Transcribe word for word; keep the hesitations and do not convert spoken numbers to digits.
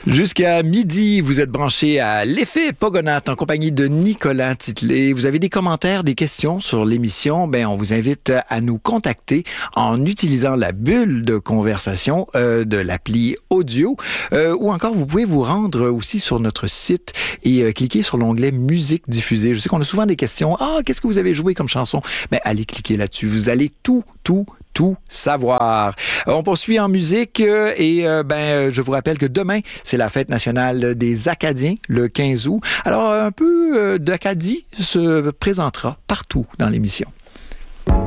Jusqu'à midi, vous êtes branchés à l'effet Pogonat en compagnie de Nicolas Titley. Vous avez des commentaires, des questions sur l'émission? Ben, on vous invite à nous contacter en utilisant la bulle de conversation euh, de l'appli audio euh, ou encore vous pouvez vous rendre aussi sur notre site et euh, cliquer sur l'onglet musique diffusée. Je sais qu'on a souvent des questions. Ah, qu'est-ce que vous avez joué comme chanson? Ben, allez cliquer là-dessus. Vous allez tout, tout, tout savoir. On poursuit en musique euh, et euh, ben je vous rappelle que demain, c'est la fête nationale des Acadiens, le quinze août. Alors, un peu euh, d'Acadie se présentera partout dans l'émission.